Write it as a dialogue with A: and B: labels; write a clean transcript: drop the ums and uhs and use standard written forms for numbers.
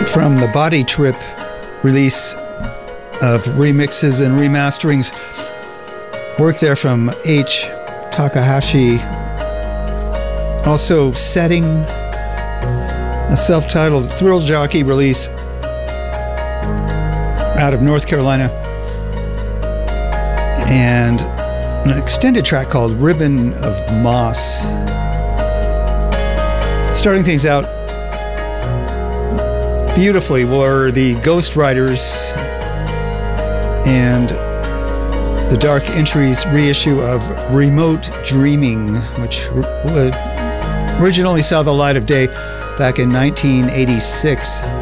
A: From the Body Trip release of remixes and remasterings, work there from H. Takahashi. Also Setting, a self-titled Thrill Jockey release out of North Carolina, and an extended track called Ribbon of Moss. Starting things out beautifully were the Ghost Riders and the Dark Entries reissue of Remote Dreaming, which originally saw the light of day back in 1986.